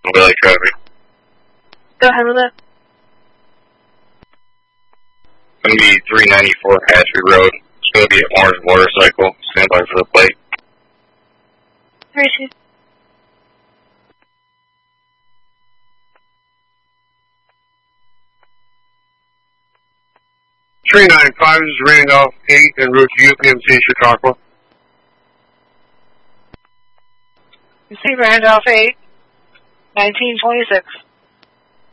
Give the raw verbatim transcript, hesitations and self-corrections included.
Willie traffic. Go ahead with it. It's going to be three ninety-four Ashby Road. It's going to be an orange motorcycle. Stand by for the plate. Three, two. three nine five, this is Randolph eight en route to U P M C Chautauqua. You see Randolph eight, nineteen twenty-six.